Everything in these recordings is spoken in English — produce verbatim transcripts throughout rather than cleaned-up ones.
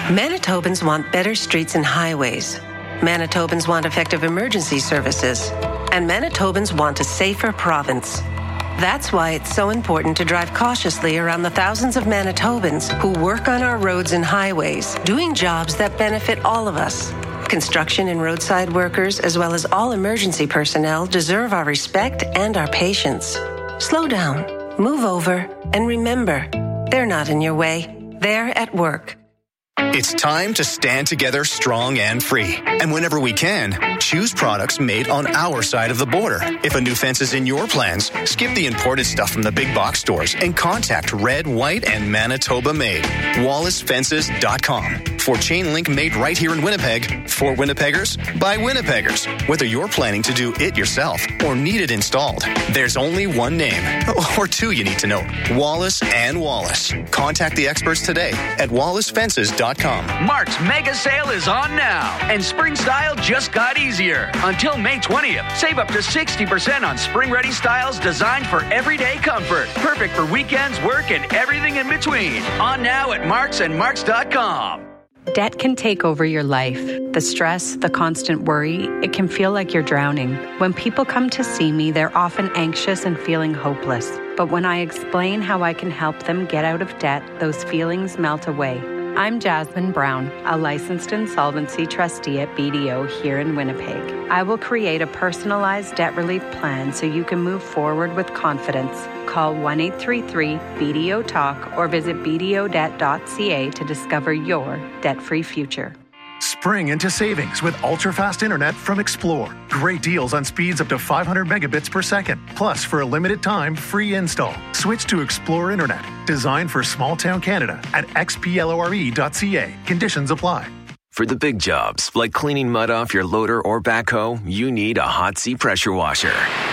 Manitobans want better streets and highways. Manitobans want effective emergency services. And Manitobans want a safer province. That's why it's so important to drive cautiously around the thousands of Manitobans who work on our roads and highways, doing jobs that benefit all of us. Construction and roadside workers, as well as all emergency personnel, deserve our respect and our patience. Slow down, move over, and remember, they're not in your way. They're at work. It's time to stand together strong and free. And whenever we can, choose products made on our side of the border. If a new fence is in your plans, skip the imported stuff from the big box stores and contact Red, White, and Manitoba Made. Wallace Fences dot com. For chain link made right here in Winnipeg, for Winnipeggers, by Winnipeggers. Whether you're planning to do it yourself or need it installed, there's only one name, or two you need to know, Wallace and Wallace. Contact the experts today at Wallace Fences dot com. Mark's mega sale is on now, and spring style just got easier. Until May twentieth, save up to sixty percent on spring-ready styles designed for everyday comfort. Perfect for weekends, work, and everything in between. On now at Marks and Marks dot com. Debt can take over your life. The stress, the constant worry, it can feel like you're drowning. When people come to see me, they're often anxious and feeling hopeless. But when I explain how I can help them get out of debt, those feelings melt away. I'm Jasmine Brown, a licensed insolvency trustee at B D O here in Winnipeg. I will create a personalized debt relief plan so you can move forward with confidence. Call one eight three three B D O talk or visit b d o debt dot c a to discover your debt-free future. Spring into savings with ultra-fast internet from Explore. Great deals on speeds up to five hundred megabits per second. Plus, for a limited time, free install. Switch to Explore Internet, designed for small-town Canada at x p l o r e dot c a. Conditions apply. For the big jobs, like cleaning mud off your loader or backhoe, you need a Hot Sea pressure washer.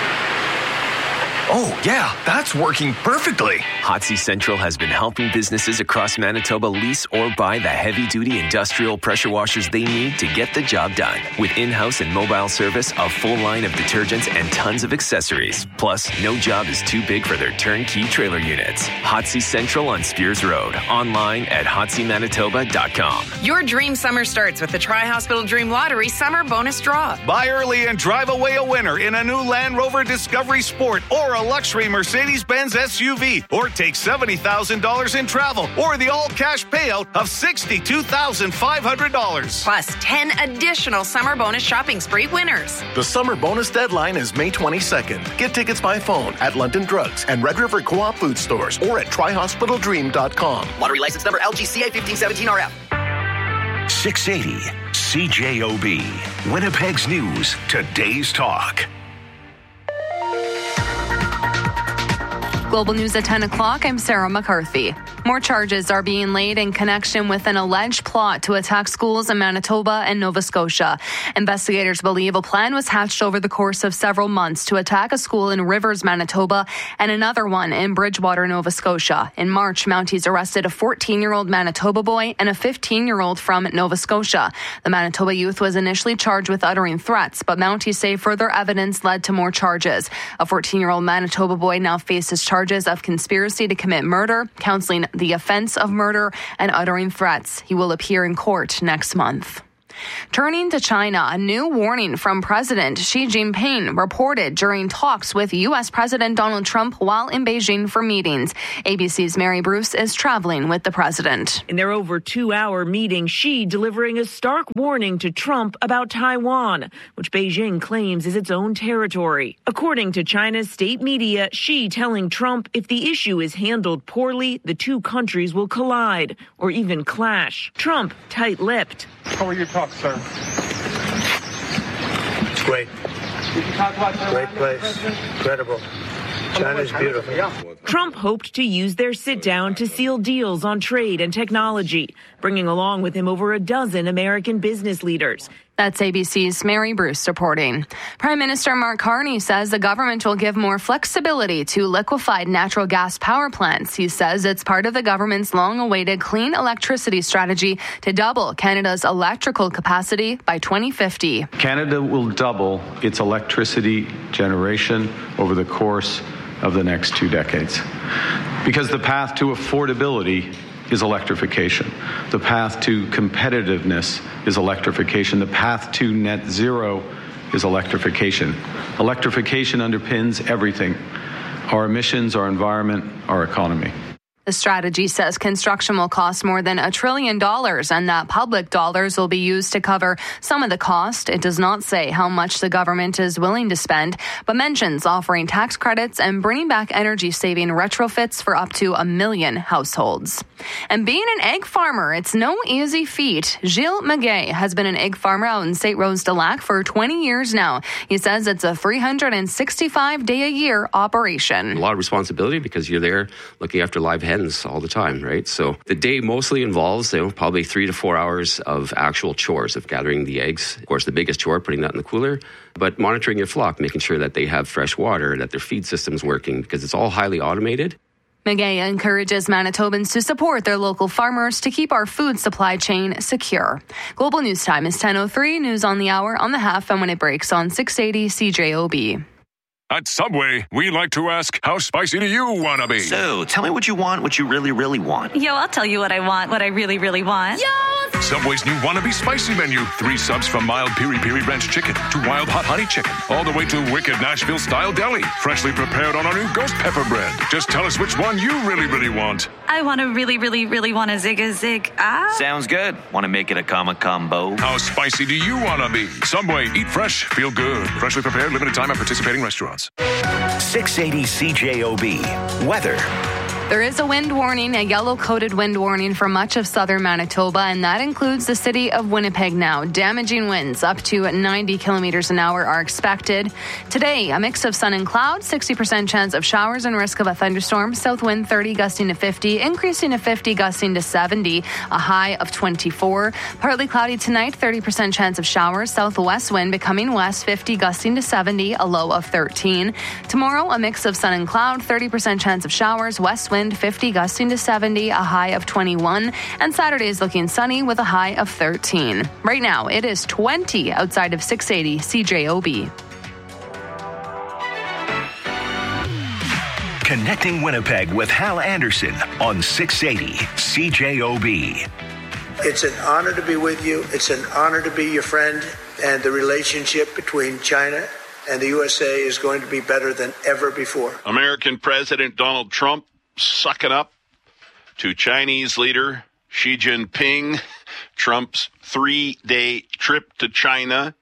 Oh, yeah, that's working perfectly. Hot Sea Central has been helping businesses across Manitoba lease or buy the heavy-duty industrial pressure washers they need to get the job done. With in-house and mobile service, a full line of detergents, and tons of accessories. Plus, no job is too big for their turnkey trailer units. Hot Sea Central on Spears Road. Online at hot sea manitoba dot com. Your dream summer starts with the Tri-Hospital Dream Lottery Summer Bonus Draw. Buy early and drive away a winner in a new Land Rover Discovery Sport or a luxury Mercedes-Benz S U V, or take seventy thousand dollars in travel, or the all-cash payout of sixty-two thousand five hundred dollars. Plus ten additional summer bonus shopping spree winners. The summer bonus deadline is May twenty-second. Get tickets by phone at London Drugs and Red River Co-op food stores or at tri hospital dream dot com. Lottery license number L G C A fifteen seventeen R F. six eighty C J O B. Winnipeg's News. Today's Talk. Global News at ten o'clock, I'm Sarah McCarthy. More charges are being laid in connection with an alleged plot to attack schools in Manitoba and Nova Scotia. Investigators believe a plan was hatched over the course of several months to attack a school in Rivers, Manitoba, and another one in Bridgewater, Nova Scotia. In March, Mounties arrested a fourteen-year-old Manitoba boy and a fifteen-year-old from Nova Scotia. The Manitoba youth was initially charged with uttering threats, but Mounties say further evidence led to more charges. A fourteen-year-old Manitoba boy now faces charges of conspiracy to commit murder, counseling the offense of murder, and uttering threats. He will appear in court next month. Turning to China, a new warning from President Xi Jinping reported during talks with U S President Donald Trump while in Beijing for meetings. A B C's Mary Bruce is traveling with the president. In their over two-hour meeting, Xi delivering a stark warning to Trump about Taiwan, which Beijing claims is its own territory. According to China's state media, Xi telling Trump if the issue is handled poorly, the two countries will collide or even clash. Trump tight-lipped. How are your talks, sir? It's great. Did you talk about Great place. Incredible. China's beautiful. Trump hoped to use their sit-down to seal deals on trade and technology, bringing along with him over a dozen American business leaders. That's A B C's Mary Bruce reporting. Prime Minister Mark Carney says the government will give more flexibility to liquefied natural gas power plants. He says it's part of the government's long-awaited clean electricity strategy to double Canada's electrical capacity by twenty fifty. Canada will double its electricity generation over the course of the next two decades, because the path to affordability is electrification. The path to competitiveness is electrification. The path to net zero is electrification. Electrification underpins everything: our emissions, our environment, our economy. The strategy says construction will cost more than a trillion dollars and that public dollars will be used to cover some of the cost. It does not say how much the government is willing to spend, but mentions offering tax credits and bringing back energy-saving retrofits for up to a million households. And being an egg farmer, it's no easy feat. Gilles Magay has been an egg farmer out in Saint Rose de Lac for twenty years now. He says it's a three hundred sixty-five day a year operation. A lot of responsibility because you're there looking after live hens all the time, right? So the day mostly involves, you know, probably three to four hours of actual chores of gathering the eggs. Of course, the biggest chore, putting that in the cooler, but monitoring your flock, making sure that they have fresh water, that their feed system's working, because it's all highly automated. Magay encourages Manitobans to support their local farmers to keep our food supply chain secure. Global News Time is ten oh three, news on the hour, on the half, and when it breaks on six eighty C J O B. At Subway, we like to ask, how spicy do you want to be? So, tell me what you want, what you really, really want. Yo, I'll tell you what I want, what I really, really want. Yo! Subway's new Wannabe Spicy menu. Three subs from mild piri piri ranch chicken to wild hot honey chicken, all the way to wicked Nashville-style deli, freshly prepared on our new ghost pepper bread. Just tell us which one you really, really want. I want to really, really, really want a zig a zig. Ah. Sounds good. Want to make it a comma combo? How spicy do you want to be? Subway, eat fresh, feel good. Freshly prepared, limited time at participating restaurants. six eighty C J O B. Weather. There is a wind warning, a yellow-coated wind warning for much of southern Manitoba, and that includes the city of Winnipeg now. Damaging winds up to ninety kilometers an hour are expected. Today, a mix of sun and clouds, sixty percent chance of showers and risk of a thunderstorm. South wind thirty, gusting to fifty, increasing to fifty, gusting to seventy, a high of twenty-four. Partly cloudy tonight, thirty percent chance of showers. Southwest wind becoming west, fifty, gusting to seventy, a low of thirteen. Tomorrow, a mix of sun and cloud, thirty percent chance of showers. West wind fifty, gusting to seventy, a high of twenty-one. And Saturday is looking sunny with a high of thirteen. Right now, it is twenty outside of six eighty C J O B. Connecting Winnipeg with Hal Anderson on six eighty C J O B. It's an honor to be with you. It's an honor to be your friend. And the relationship between China and the U S A is going to be better than ever before. American President Donald Trump sucking up to Chinese leader Xi Jinping. Trump's three-day trip to China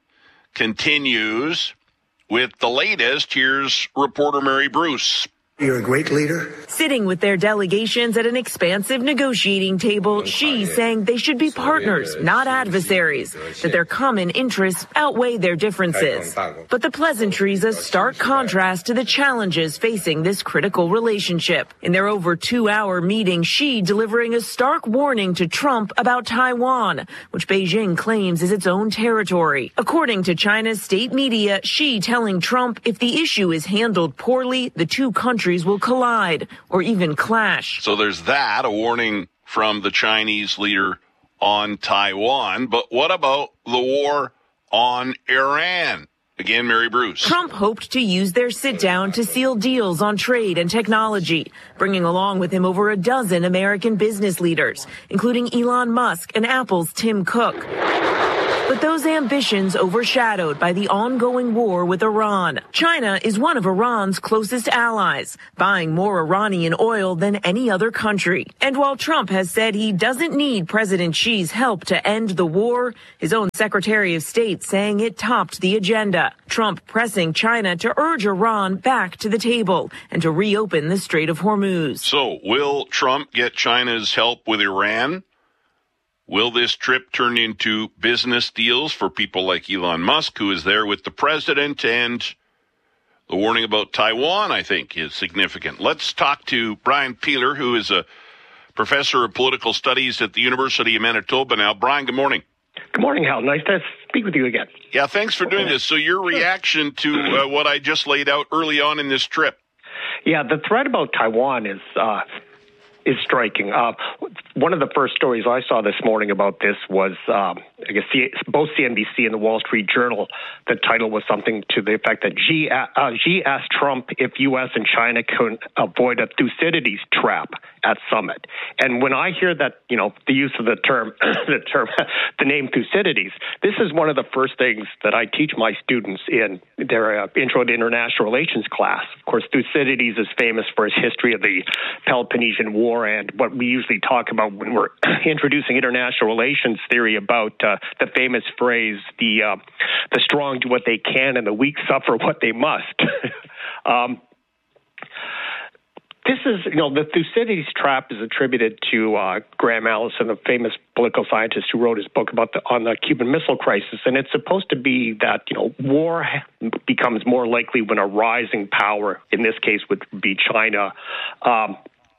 continues with the latest. Here's reporter Mary Bruce. You're a great leader. Sitting with their delegations at an expansive negotiating table, Xi saying they should be partners, not adversaries, that their common interests outweigh their differences. But the pleasantries a stark contrast to the challenges facing this critical relationship. In their over two-hour meeting, Xi delivering a stark warning to Trump about Taiwan, which Beijing claims is its own territory. According to China's state media, Xi telling Trump if the issue is handled poorly, the two countries will collide or even clash. So there's that, a warning from the Chinese leader on Taiwan. But what about the war on Iran? Again, Mary Bruce. Trump hoped to use their sit-down to seal deals on trade and technology, bringing along with him over a dozen American business leaders, including Elon Musk and Apple's Tim Cook. But those ambitions overshadowed by the ongoing war with Iran. China is one of Iran's closest allies, buying more Iranian oil than any other country. And while Trump has said he doesn't need President Xi's help to end the war, his own Secretary of State saying it topped the agenda. Trump pressing China to urge Iran back to the table and to reopen the Strait of Hormuz. So will Trump get China's help with Iran? Will this trip turn into business deals for people like Elon Musk, who is there with the president? And the warning about Taiwan, I think, is significant. Let's talk to Brian Peeler, who is a professor of political studies at the University of Manitoba now. Brian, good morning. Good morning, Hal. Nice to speak with you again. Yeah, thanks for doing this. So your reaction to uh, what I just laid out early on in this trip? Yeah, the threat about Taiwan is... Uh, is striking. Uh, one of the first stories I saw this morning about this was, um, I guess, C- both C N B C and the Wall Street Journal. The title was something to the effect that Xi, uh, Xi asked Trump if U S and China can avoid a Thucydides trap at summit. And when I hear that, you know, the use of the term, the term, the name Thucydides, this is one of the first things that I teach my students in their uh, Intro to International Relations class. Of course, Thucydides is famous for his history of the Peloponnesian War and what we usually talk about when we're introducing international relations theory about uh, the famous phrase, the uh, the strong do what they can and the weak suffer what they must. um, This is, you know, the Thucydides trap is attributed to uh, Graham Allison, a famous political scientist who wrote his book about the on the Cuban Missile Crisis, and it's supposed to be that, you know, war becomes more likely when a rising power, in this case would be China, um,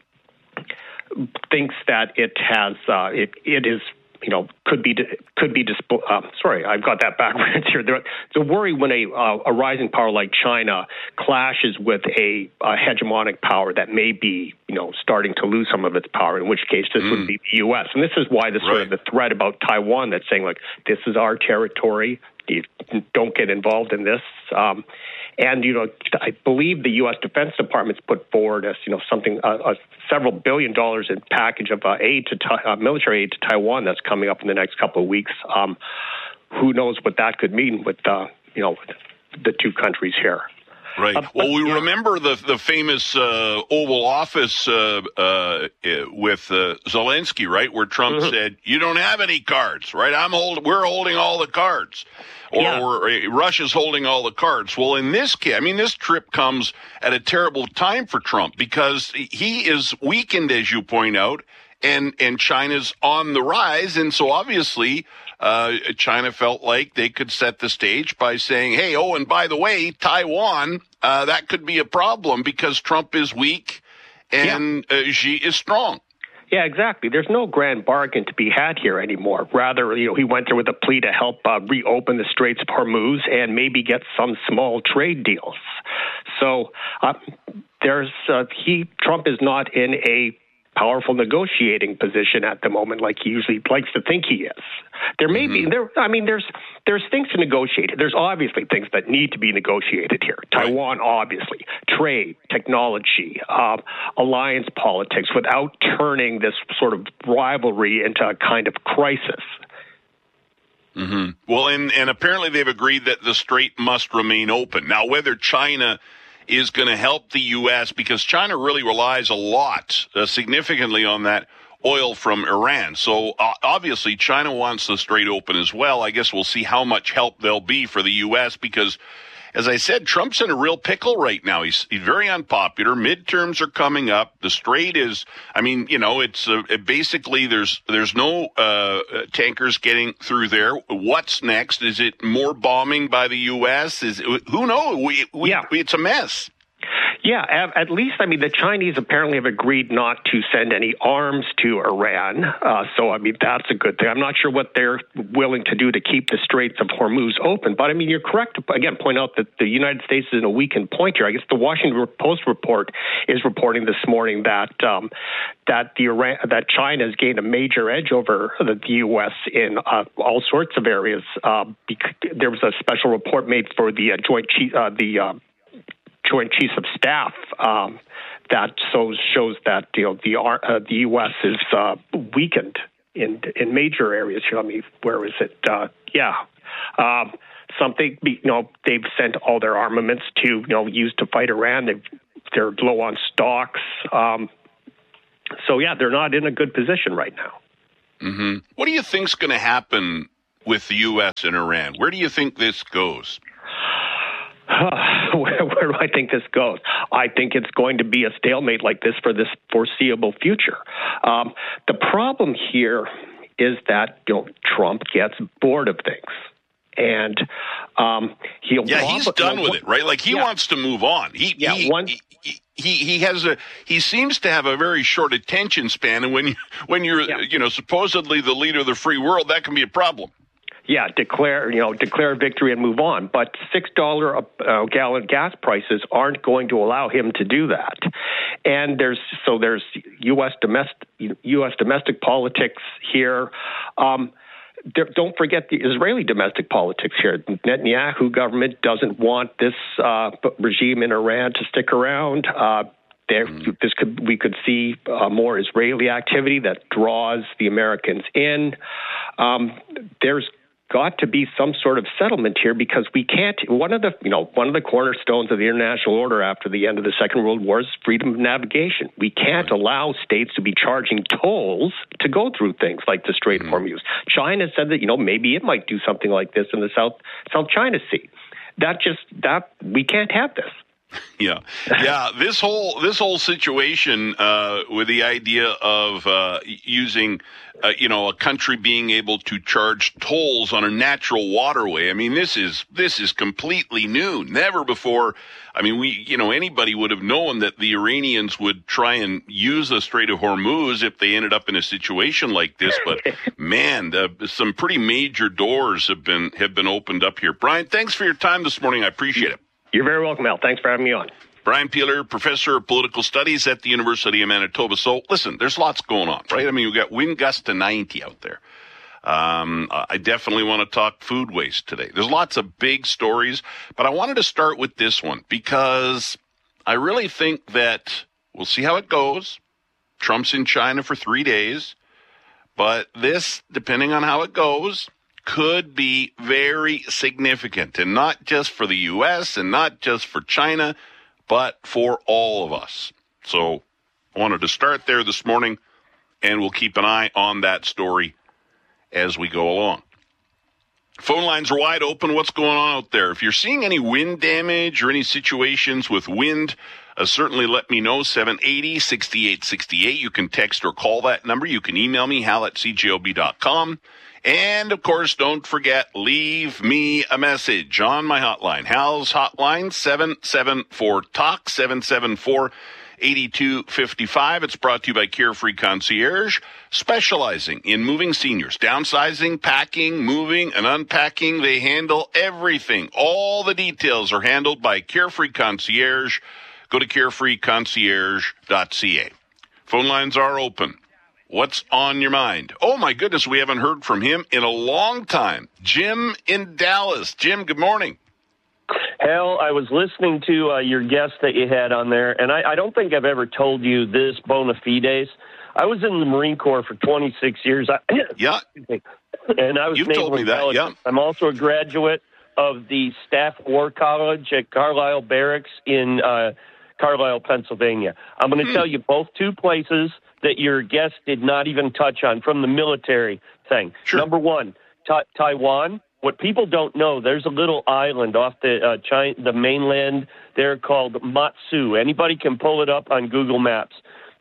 thinks that it has uh, it it is. You know, could be could be. Dispo- uh, sorry, I've got that backwards here. There's a worry when a uh, a rising power like China clashes with a, a hegemonic power that may be, you know, starting to lose some of its power. In which case, this mm. would be the U S. And this is why the sort right. of the threat about Taiwan that's saying like this is our territory. You don't get involved in this. Um, And, you know, I believe the U S. Defense Department's put forward as, you know, something, uh, uh, several billion dollars in package of uh, aid to ta- uh, military aid to Taiwan that's coming up in the next couple of weeks. Um, who knows what that could mean with, uh, you know, the two countries here. Right. Uh, well, we yeah. remember the the famous uh, Oval Office uh, uh, with uh, Zelensky, right, where Trump mm-hmm. said, "You don't have any cards, right? I'm hold- We're holding all the cards." Or, yeah. or uh, Russia's holding all the cards. Well, in this case, I mean, this trip comes at a terrible time for Trump because he is weakened, as you point out, and, and China's on the rise. And so obviously, uh, China felt like they could set the stage by saying, hey, oh, and by the way, Taiwan, uh, that could be a problem because Trump is weak and yeah. uh, Xi is strong. Yeah, exactly. There's no grand bargain to be had here anymore. Rather, you know, he went there with a plea to help uh, reopen the Straits of Hormuz and maybe get some small trade deals. So uh, there's uh, he Trump is not in a powerful negotiating position at the moment, like he usually likes to think he is. There may mm-hmm. be there. I mean, there's there's things to negotiate. There's obviously things that need to be negotiated here. Right. Taiwan, obviously, trade, technology, uh, alliance politics, without turning this sort of rivalry into a kind of crisis. Mm-hmm. Well, and and apparently they've agreed that the strait must remain open. Now, whether China is going to help the U S because China really relies a lot, uh, significantly on that oil from Iran. So uh, obviously China wants the strait open as well. I guess we'll see how much help there'll be for the U S because, as I said, Trump's in a real pickle right now. He's, he's very unpopular. Midterms are coming up. The strait is, I mean, you know, it's uh, it basically there's there's no uh, tankers getting through there. What's next? Is it more bombing by the U S? Is who knows? We, we, yeah. we, it's a mess. Yeah, at least, I mean, the Chinese apparently have agreed not to send any arms to Iran. Uh, so, I mean, that's a good thing. I'm not sure what they're willing to do to keep the Straits of Hormuz open. But, I mean, you're correct to, again, point out that the United States is in a weakened point here. I guess the Washington Post report is reporting this morning that um, that the Iran, that China has gained a major edge over the U S in uh, all sorts of areas. Uh, there was a special report made for the uh, joint chief, uh, the uh, Joint Chiefs of Staff um, that so shows that, you know, the uh, the U S is uh, weakened in in major areas. You know, I mean, where is it? Uh, yeah, um, something. You know, they've sent all their armaments to you know use to fight Iran. They've, they're low on stocks. Um, so yeah, they're not in a good position right now. Mm-hmm. What do you think's going to happen with the U S and Iran? Where do you think this goes? where, where do I think this goes? I think it's going to be a stalemate like this for this foreseeable future. Um, the problem here is that you know Trump gets bored of things, and um, he'll yeah he's done with it, right? Like he yeah. wants to move on. He yeah he, one. He, he he has a he seems to have a very short attention span, and when you when you're yeah. you know supposedly the leader of the free world, that can be a problem. yeah, declare, you know, declare victory and move on. But six dollars a uh, gallon gas prices aren't going to allow him to do that. And there's so there's U S domestic U S domestic politics here. Um, there, don't forget the Israeli domestic politics here. Netanyahu government doesn't want this uh, regime in Iran to stick around. Uh, There, this could we could see uh, more Israeli activity that draws the Americans in. Um, there's got to be some sort of settlement here because we can't. One of the you know one of the cornerstones of the international order after the end of the Second World War is freedom of navigation. We can't allow states to be charging tolls to go through things like the Strait of Hormuz. China said that you know maybe it might do something like this in the South South China Sea. That just that we can't have this. Yeah, yeah. This whole this whole situation uh, with the idea of uh, using, uh, you know, a country being able to charge tolls on a natural waterway. I mean, this is this is completely new. Never before. I mean, we, you know, anybody would have known that the Iranians would try and use the Strait of Hormuz if they ended up in a situation like this. But man, the, some pretty major doors have been have been opened up here. Brian, thanks for your time this morning. I appreciate it. You're very welcome, Al. Thanks for having me on. Brian Peeler, professor of political studies at the University of Manitoba. So, listen, there's lots going on, right? I mean, we've got wind gusts to ninety out there. Um, I definitely want to talk food waste today. There's lots of big stories, but I wanted to start with this one because I really think that we'll see how it goes. Trump's in China for three days, but this, depending on how it goes, could be very significant, and not just for the U S and not just for China, but for all of us. So I wanted to start there this morning, and we'll keep an eye on that story as we go along. Phone lines are wide open. What's going on out there? If you're seeing any wind damage or any situations with wind, uh, certainly let me know. seven eight zero, six eight six eight. You can text or call that number. You can email me, hal at c j o b dot com. And, of course, don't forget, leave me a message on my hotline. Hal's hotline, seven seven four talk, seven seven four, eight two five five. It's brought to you by Carefree Concierge, specializing in moving seniors, downsizing, packing, moving, and unpacking. They handle everything. All the details are handled by Carefree Concierge. Go to carefree concierge dot c a. Phone lines are open. What's on your mind? Oh, my goodness, we haven't heard from him in a long time. Jim in Dallas. Jim, good morning. Hal, I was listening to uh, your guest that you had on there, and I, I don't think I've ever told you this bona fides. I was in the Marine Corps for twenty-six years. I, yeah. And I was You've naval told me that, yeah. I'm also a graduate of the Staff War College at Carlisle Barracks in uh, Carlisle, Pennsylvania. I'm going to hmm. tell you both two places that your guest did not even touch on from the military thing. Sure. Number one, ta- Taiwan. What people don't know, there's a little island off the uh, China, the mainland there called Matsu. Anybody can pull it up on Google Maps.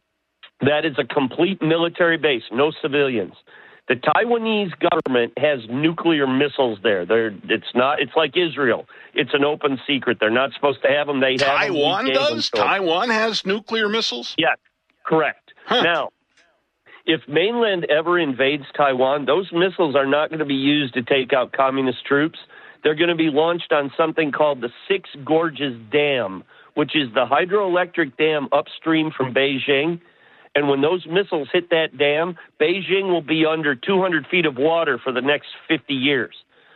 That is a complete military base, no civilians. The Taiwanese government has nuclear missiles there. They're, it's not. It's like Israel. It's an open secret. They're not supposed to have them. They have Taiwan them. does? Taiwan has nuclear missiles? Yeah, correct. Huh. Now, if mainland ever invades Taiwan, those missiles are not going to be used to take out communist troops. They're going to be launched on something called the Six Gorges Dam, which is the hydroelectric dam upstream from Beijing. And when those missiles hit that dam, Beijing will be under two hundred feet of water for the next fifty years.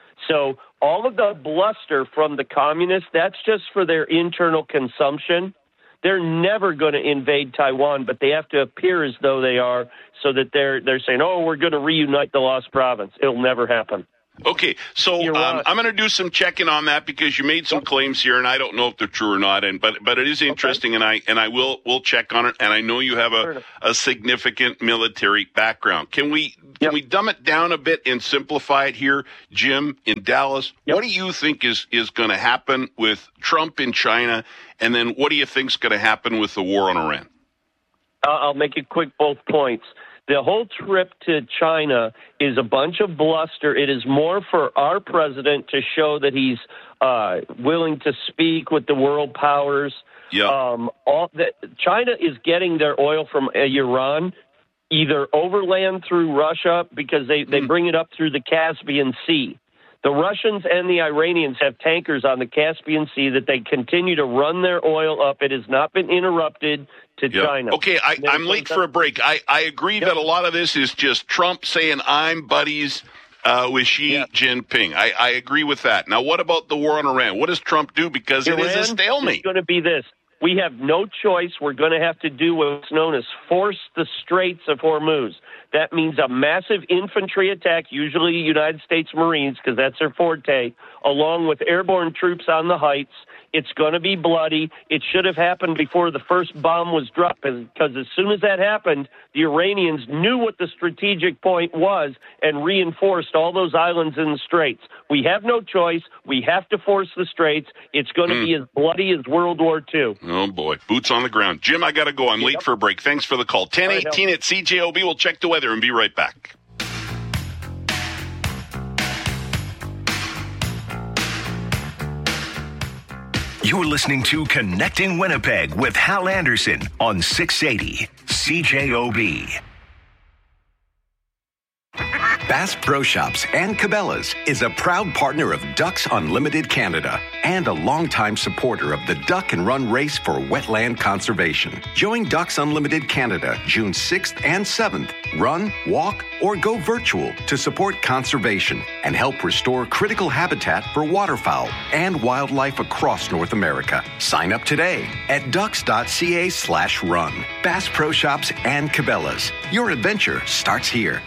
So all of the bluster from the communists, that's just for their internal consumption. They're never going to invade Taiwan, but they have to appear as though they are so that they're they're saying, oh, we're going to reunite the lost province. It'll never happen. Okay, so um, I'm going to do some checking on that because you made some claims here, and I don't know if they're true or not. And but but it is interesting, okay. and I and I will will check on it. And I know you have a, a significant military background. Can we can yep. we dumb it down a bit and simplify it here, Jim in Dallas? Yep. What do you think is is going to happen with Trump in China, and then what do you think is going to happen with the war on Iran? Uh, I'll make it quick. Both points. The whole trip to China is a bunch of bluster. It is more for our president to show that he's uh, willing to speak with the world powers. Yeah. Um, all the, China is getting their oil from uh, Iran. either overland through Russia because they, they bring it up through the Caspian Sea. The Russians and the Iranians have tankers on the Caspian Sea that they continue to run their oil up. It has not been interrupted to yep. China. Okay, I, I'm late for a break. I, I agree yep. that a lot of this is just Trump saying I'm buddies uh, with Xi yep. Jinping. I, I agree with that. Now, what about the war on Iran? What does Trump do? Because Iran it is a stalemate. It's going to be this. We have no choice. We're going to have to do what's known as force the Straits of Hormuz. That means a massive infantry attack, usually United States Marines, because that's their forte, along with airborne troops on the heights. It's going to be bloody. It should have happened before the first bomb was dropped, because as soon as that happened, the Iranians knew what the strategic point was and reinforced all those islands in the Straits. We have no choice. We have to force the Straits. It's going to mm. be as bloody as World War Two. Oh, boy. Boots on the ground. Jim, I got to go. I'm yep. late for a break. Thanks for the call. ten eighteen at C J O B. We'll check the weather and be right back. You're listening to Connecting Winnipeg with Hal Anderson on six eighty C J O B. Bass Pro Shops and Cabela's is a proud partner of Ducks Unlimited Canada and a longtime supporter of the Duck and Run Race for Wetland Conservation. Join Ducks Unlimited Canada June sixth and seventh. Run, walk, or go virtual to support conservation and help restore critical habitat for waterfowl and wildlife across North America. Sign up today at ducks.ca slash run. Bass Pro Shops and Cabela's. Your adventure starts here.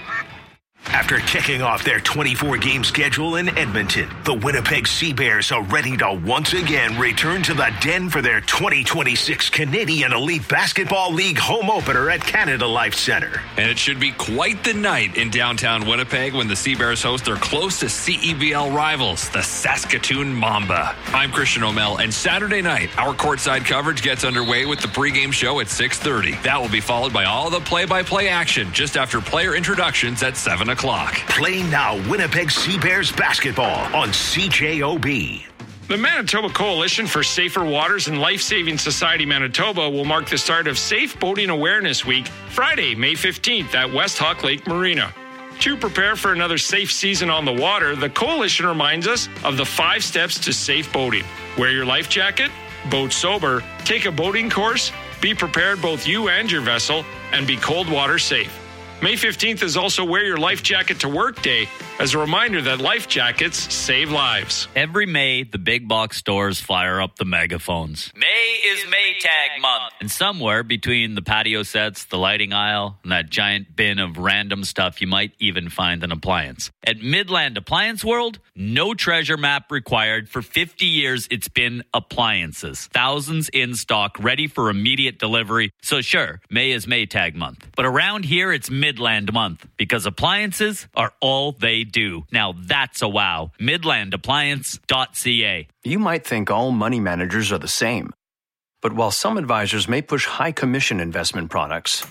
After kicking off their twenty-four game schedule in Edmonton, the Winnipeg Sea Bears are ready to once again return to the Den for their twenty twenty-six Canadian Elite Basketball League home opener at Canada Life Centre. And it should be quite the night in downtown Winnipeg when the Sea Bears host their closest C E B L rivals, the Saskatoon Mamba. I'm Christian O'Mell, and Saturday night, our courtside coverage gets underway with the pregame show at six thirty. That will be followed by all the play-by-play action just after player introductions at seven o'clock. Play now Winnipeg Sea Bears basketball on C J O B. The Manitoba Coalition for Safer Waters and Life-Saving Society Manitoba will mark the start of Safe Boating Awareness Week, Friday, May fifteenth at West Hawk Lake Marina. To prepare for another safe season on the water, the Coalition reminds us of the five steps to safe boating. Wear your life jacket, boat sober, take a boating course, be prepared both you and your vessel, and be cold water safe. May fifteenth is also Wear Your Life Jacket to Work Day, as a reminder that life jackets save lives. Every May, the big box stores fire up the megaphones. May is Maytag month. And somewhere between the patio sets, the lighting aisle, and that giant bin of random stuff, you might even find an appliance. At Midland Appliance World, no treasure map required. For fifty years, it's been appliances. Thousands in stock, ready for immediate delivery. So sure, May is Maytag month. But around here, it's Midland month, because appliances are all they do. Now that's a wow. midland appliance dot c a. You might think all money managers are the same. But while some advisors may push high commission investment products,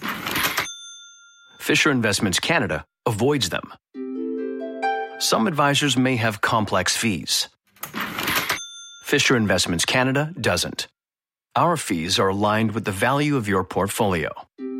Fisher Investments Canada avoids them. Some advisors may have complex fees. Fisher Investments Canada doesn't. Our fees are aligned with the value of your portfolio.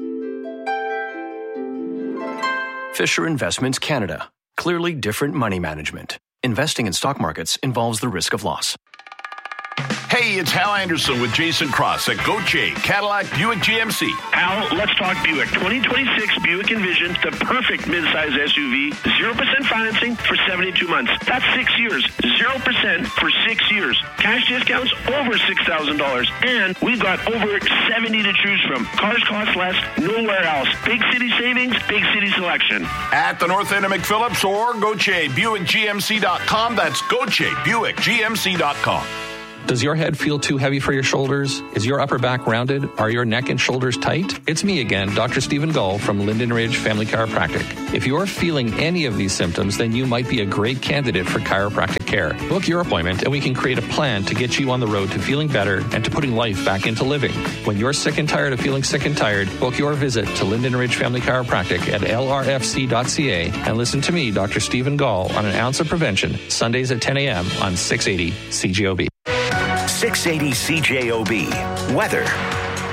Fisher Investments Canada. Clearly different money management. Investing in stock markets involves the risk of loss. Hey, it's Hal Anderson with Jason Cross at Gauthier Cadillac Buick G M C. Hal, let's talk Buick. twenty twenty-six Buick Envision, the perfect midsize S U V. zero percent financing for seventy-two months. That's six years. zero percent for six years. Cash discounts over six thousand dollars. And we've got over seventy to choose from. Cars cost less nowhere else. Big city savings, big city selection. At the north end of McPhillips or Gauthier Buick G M C dot com. That's Gauthier Buick G M C dot com. Does your head feel too heavy for your shoulders? Is your upper back rounded? Are your neck and shoulders tight? It's me again, Doctor Stephen Gull from Linden Ridge Family Chiropractic. If you're feeling any of these symptoms, then you might be a great candidate for chiropractic care. Book your appointment and we can create a plan to get you on the road to feeling better and to putting life back into living. When you're sick and tired of feeling sick and tired, book your visit to Linden Ridge Family Chiropractic at L R F C dot C A and listen to me, Doctor Stephen Gull, on An Ounce of Prevention, Sundays at ten a.m. on six eighty C J O B. six eighty C J O B. Weather.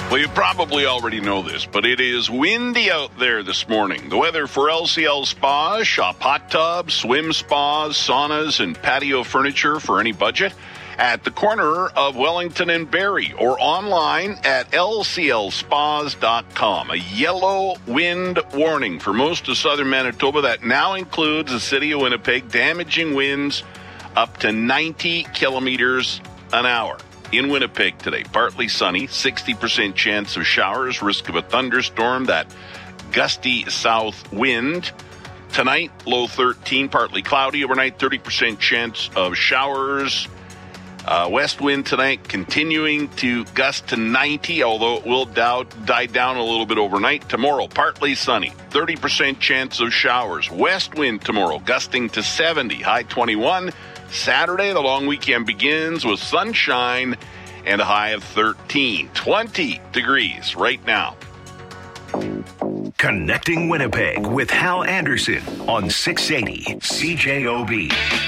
Well, you probably already know this, but it is windy out there this morning. The weather for L C L Spas, shop hot tubs, swim spas, saunas, and patio furniture for any budget at the corner of Wellington and Barrie or online at L C L spas dot com. A yellow wind warning for most of southern Manitoba that now includes the city of Winnipeg, damaging winds up to ninety kilometers an hour. In Winnipeg today, partly sunny, sixty percent chance of showers, risk of a thunderstorm, that gusty south wind. Tonight, low thirteen, partly cloudy. Overnight, thirty percent chance of showers. Uh, west wind tonight continuing to gust to ninety, although it will dow- die down a little bit overnight. Tomorrow, partly sunny, thirty percent chance of showers. West wind tomorrow, gusting to seventy, high twenty-one. Saturday, the long weekend begins with sunshine and a high of thirteen. twenty degrees right now. Connecting Winnipeg with Hal Anderson on six eighty C J O B.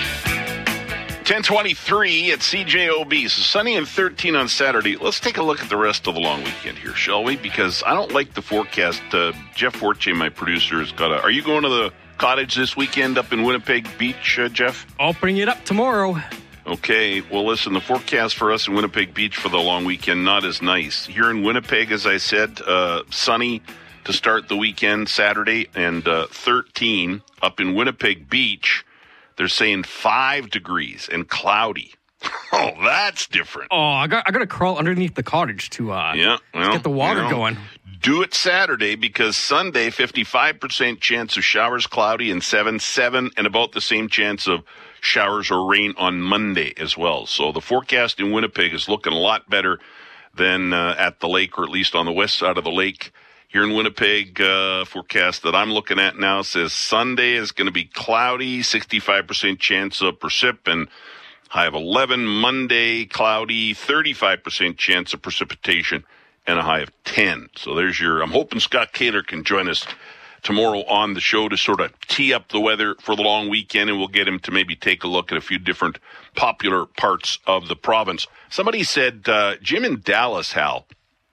ten twenty-three at C J O B. So sunny and thirteen on Saturday. Let's take a look at the rest of the long weekend here, shall we? Because I don't like the forecast. Uh, Jeff Forte, my producer, has got a... Are you going to the cottage this weekend up in Winnipeg Beach, uh, Jeff? I'll bring it up tomorrow. Okay, well, listen, the forecast for us in Winnipeg Beach for the long weekend, not as nice. Here in Winnipeg, as I said, uh, sunny to start the weekend, Saturday, and uh, thirteen. Up in Winnipeg Beach, they're saying five degrees and cloudy. Oh, that's different. Oh, I got I got to crawl underneath the cottage to uh, yeah, well, get the water you know, going. Do it Saturday, because Sunday, fifty-five percent chance of showers, cloudy, and seven, seven, and about the same chance of showers or rain on Monday as well. So the forecast in Winnipeg is looking a lot better than uh, at the lake, or at least on the west side of the lake. Here in Winnipeg, uh, forecast that I'm looking at now says Sunday is going to be cloudy, sixty-five percent chance of precip, and high of eleven. Monday, cloudy, thirty-five percent chance of precipitation, and a high of ten. So there's your, I'm hoping Scott Kaler can join us tomorrow on the show to sort of tee up the weather for the long weekend, and we'll get him to maybe take a look at a few different popular parts of the province. Somebody said, uh, Jim in Dallas, Hal,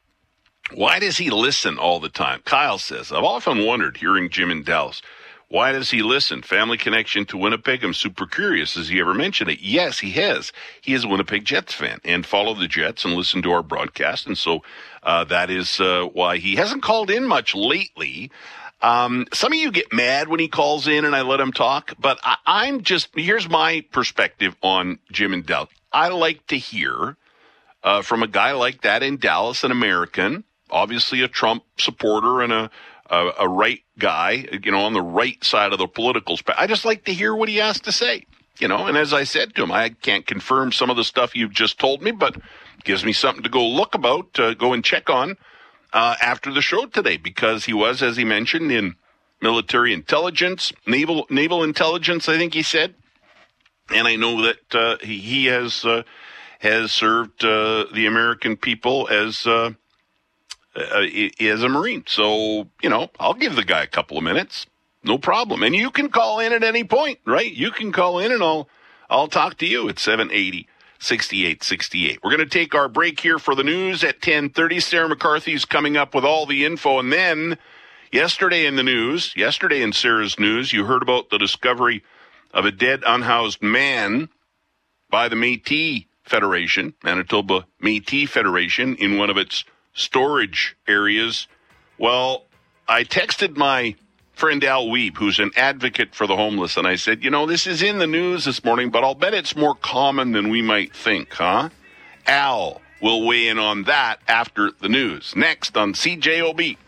why does he listen all the time? Kyle says, I've often wondered, hearing Jim in Dallas, why does he listen? Family connection to Winnipeg. I'm super curious. Has he ever mentioned it? Yes, he has. He is a Winnipeg Jets fan and followed the Jets and listened to our broadcast. And so uh, that is uh, why he hasn't called in much lately. Um, some of you get mad when he calls in and I let him talk, but I, I'm just, here's my perspective on Jim in Dallas. I like to hear uh, from a guy like that in Dallas, an American, obviously a Trump supporter and a, a, a right guy, you know, on the right side of the political spectrum. I just like to hear what he has to say, you know, and as I said to him, I can't confirm some of the stuff you've just told me, but gives me something to go look about, uh, go and check on uh, after the show today, because he was, as he mentioned, in military intelligence, naval naval intelligence, I think he said, and I know that uh, he, he has uh, has served uh, the American people as uh, uh, as a Marine. So, you know, I'll give the guy a couple of minutes, no problem. And you can call in at any point, right? You can call in and I'll I'll talk to you at seven eighty, sixty-eight sixty-eight. We're going to take our break here for the news at ten thirty. Sarah McCarthy's coming up with all the info. And then yesterday in the news, yesterday in Sarah's news, you heard about the discovery of a dead, unhoused man by the Métis Federation, Manitoba Métis Federation, in one of its storage areas. Well, I texted my friend Al Weeb, who's an advocate for the homeless, and I said, you know, this is in the news this morning, but I'll bet it's more common than we might think, huh? Al will weigh in on that after the news. Next on C J O B.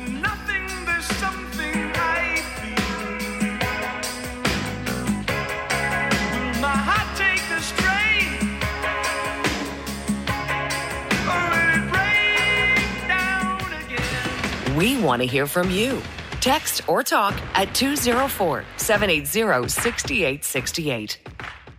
We want to hear from you. Text or talk at two oh four, seven eight zero, six eight six eight.